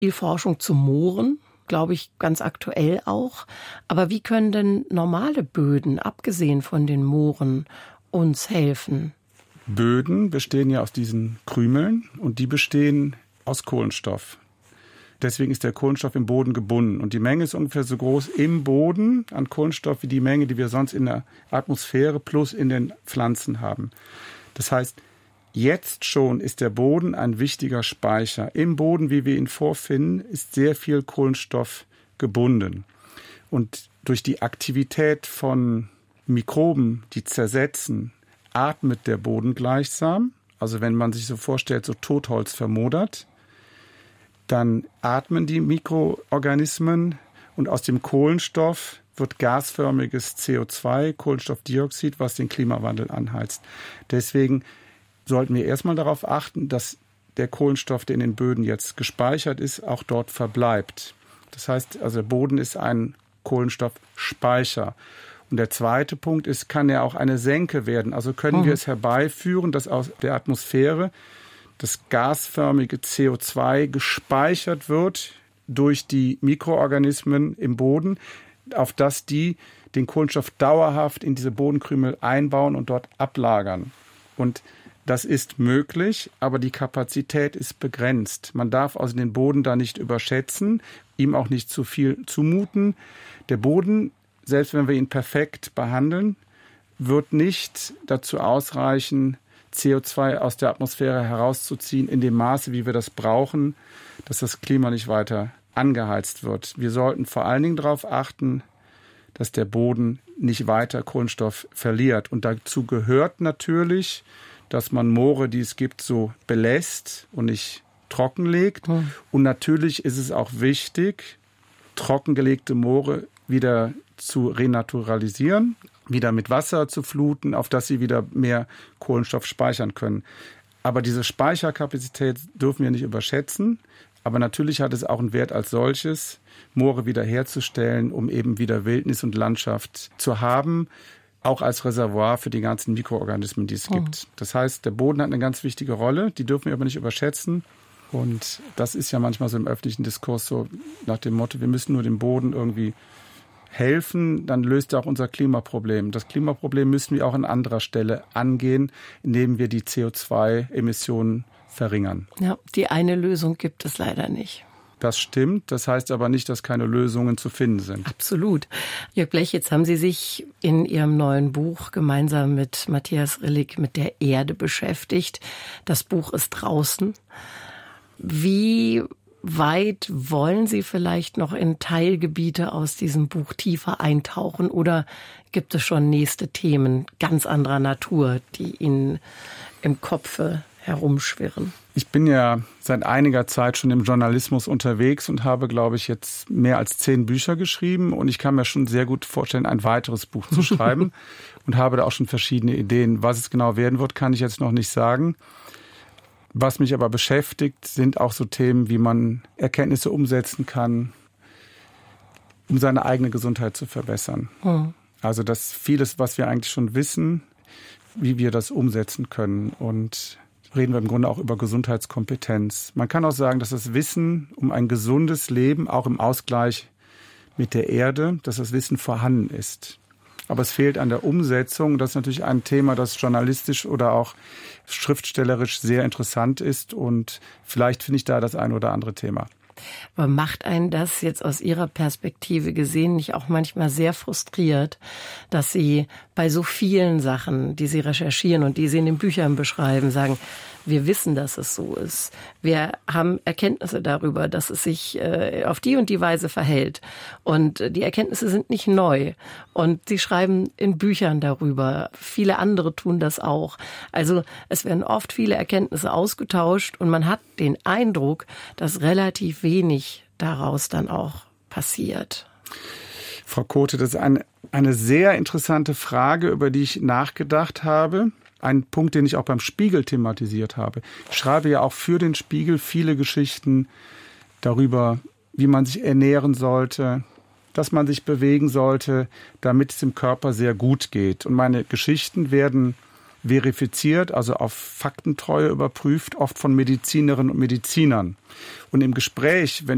Die Forschung zu Mooren, glaube ich, ganz aktuell auch. Aber wie können denn normale Böden, abgesehen von den Mooren, uns helfen? Böden bestehen ja aus diesen Krümeln und die bestehen aus Kohlenstoff. Deswegen ist der Kohlenstoff im Boden gebunden. Und die Menge ist ungefähr so groß im Boden an Kohlenstoff wie die Menge, die wir sonst in der Atmosphäre plus in den Pflanzen haben. Das heißt, jetzt schon ist der Boden ein wichtiger Speicher. Im Boden, wie wir ihn vorfinden, ist sehr viel Kohlenstoff gebunden. Und durch die Aktivität von Mikroben, die zersetzen, atmet der Boden gleichsam. Also wenn man sich so vorstellt, so Totholz vermodert, dann atmen die Mikroorganismen und aus dem Kohlenstoff wird gasförmiges CO2, Kohlenstoffdioxid, was den Klimawandel anheizt. Deswegen sollten wir erstmal darauf achten, dass der Kohlenstoff, der in den Böden jetzt gespeichert ist, auch dort verbleibt. Das heißt, also der Boden ist ein Kohlenstoffspeicher. Und der zweite Punkt ist, kann er auch eine Senke werden? Also können wir es herbeiführen, dass aus der Atmosphäre das gasförmige CO2 gespeichert wird durch die Mikroorganismen im Boden, auf das die den Kohlenstoff dauerhaft in diese Bodenkrümel einbauen und dort ablagern. Und das ist möglich, aber die Kapazität ist begrenzt. Man darf also den Boden da nicht überschätzen, ihm auch nicht zu viel zumuten. Der Boden, selbst wenn wir ihn perfekt behandeln, wird nicht dazu ausreichen, CO2 aus der Atmosphäre herauszuziehen in dem Maße, wie wir das brauchen, dass das Klima nicht weiter angeheizt wird. Wir sollten vor allen Dingen darauf achten, dass der Boden nicht weiter Kohlenstoff verliert. Und dazu gehört natürlich, dass man Moore, die es gibt, so belässt und nicht trockenlegt. Und natürlich ist es auch wichtig, trockengelegte Moore wieder zu renaturalisieren, wieder mit Wasser zu fluten, auf das sie wieder mehr Kohlenstoff speichern können. Aber diese Speicherkapazität dürfen wir nicht überschätzen. Aber natürlich hat es auch einen Wert als solches, Moore wiederherzustellen, um eben wieder Wildnis und Landschaft zu haben, auch als Reservoir für die ganzen Mikroorganismen, die es gibt. Das heißt, der Boden hat eine ganz wichtige Rolle, die dürfen wir aber nicht überschätzen. Und das ist ja manchmal so im öffentlichen Diskurs so nach dem Motto, wir müssen nur dem Boden irgendwie helfen, dann löst er auch unser Klimaproblem. Das Klimaproblem müssen wir auch an anderer Stelle angehen, indem wir die CO2-Emissionen verringern. Ja, die eine Lösung gibt es leider nicht. Das stimmt. Das heißt aber nicht, dass keine Lösungen zu finden sind. Absolut. Jörg Blech, jetzt haben Sie sich in Ihrem neuen Buch gemeinsam mit Matthias Rillig mit der Erde beschäftigt. Das Buch ist draußen. Wie weit wollen Sie vielleicht noch in Teilgebiete aus diesem Buch tiefer eintauchen oder gibt es schon nächste Themen ganz anderer Natur, die Ihnen im Kopfe herumschwirren? Ich bin ja seit einiger Zeit schon im Journalismus unterwegs und habe, glaube ich, jetzt mehr als 10 Bücher geschrieben und ich kann mir schon sehr gut vorstellen, ein weiteres Buch zu schreiben und habe da auch schon verschiedene Ideen. Was es genau werden wird, kann ich jetzt noch nicht sagen. Was mich aber beschäftigt, sind auch so Themen, wie man Erkenntnisse umsetzen kann, um seine eigene Gesundheit zu verbessern. Also dass vieles, was wir eigentlich schon wissen, wie wir das umsetzen können. Und reden wir im Grunde auch über Gesundheitskompetenz. Man kann auch sagen, dass das Wissen um ein gesundes Leben, auch im Ausgleich mit der Erde, dass das Wissen vorhanden ist. Aber es fehlt an der Umsetzung. Das ist natürlich ein Thema, das journalistisch oder auch schriftstellerisch sehr interessant ist. Und vielleicht finde ich da das ein oder andere Thema. Aber macht einen das jetzt aus Ihrer Perspektive gesehen nicht auch manchmal sehr frustriert, dass Sie bei so vielen Sachen, die Sie recherchieren und die Sie in den Büchern beschreiben, sagen, wir wissen, dass es so ist. Wir haben Erkenntnisse darüber, dass es sich auf die und die Weise verhält. Und die Erkenntnisse sind nicht neu. Und Sie schreiben in Büchern darüber. Viele andere tun das auch. Also es werden oft viele Erkenntnisse ausgetauscht und man hat den Eindruck, dass relativ wenig daraus dann auch passiert. Frau Kothe, das ist eine sehr interessante Frage, über die ich nachgedacht habe. Ein Punkt, den ich auch beim Spiegel thematisiert habe. Ich schreibe ja auch für den Spiegel viele Geschichten darüber, wie man sich ernähren sollte, dass man sich bewegen sollte, damit es dem Körper sehr gut geht. Und meine Geschichten werden verifiziert, also auf Faktentreue überprüft, oft von Medizinerinnen und Medizinern. Und im Gespräch, wenn